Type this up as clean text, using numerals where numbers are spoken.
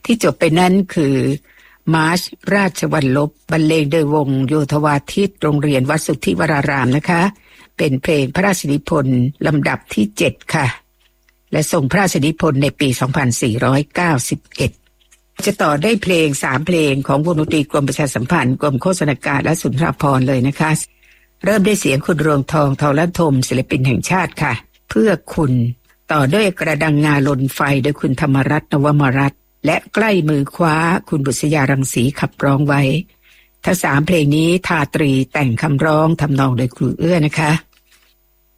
ที่จบไปนั้นคือมาร์ชราชวัลลบบรรเลงโดยวงโยธวาทิตโรงเรียนวัดสุทธิวรารามนะคะเป็นเพลงพระราชนิพนธ์ลำดับที่7ค่ะและทรงพระราชนิพนธ์ในปี 2491 จะต่อได้เพลง3เพลงของวงดนตรีกรมประชาสัมพันธ์กรมโฆษณาการและสุนทรภรณ์เลยนะคะเริ่มด้วยเสียงคุณรวงทองทองละทมศิลปินแห่งชาติค่ะเพื่อคุณต่อด้วยกระดังงาลนไฟโดยคุณธรรมรัตน์นวมรัตน์และใกล้มือคว้าคุณบุษยารังสีขับร้องไว้ทั้ง3เพลงนี้ทาตรีแต่งคำร้องทำนองโดยครูเอื้อนะคะ